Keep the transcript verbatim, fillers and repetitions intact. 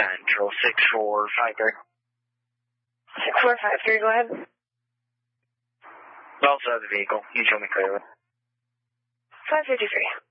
Central, six four five three. six four five three, go ahead. Also the vehicle. You show me clearly. five fifty-three.